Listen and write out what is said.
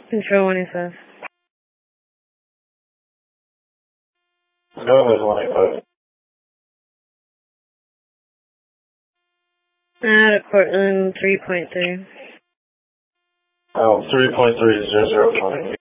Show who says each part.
Speaker 1: Control 185.
Speaker 2: Go ahead, 185.
Speaker 1: Out of Portland 3.3.
Speaker 2: Oh, 3.30, 0020.